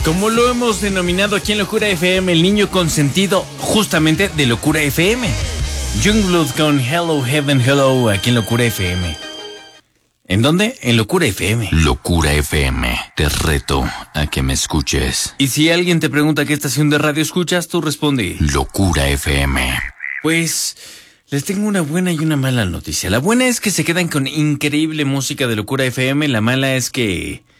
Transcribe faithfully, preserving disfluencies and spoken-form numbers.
Como lo hemos denominado aquí en Locura F M, el niño consentido justamente de Locura F M. Youngblood con Hello Heaven Hello aquí en Locura F M. ¿En dónde? En Locura F M. Locura F M. Te reto a que me escuches. Y si alguien te pregunta qué estación de radio escuchas, tú responde Locura F M. Pues les tengo una buena y una mala noticia. La buena es que se quedan con increíble música de Locura F M. La mala es que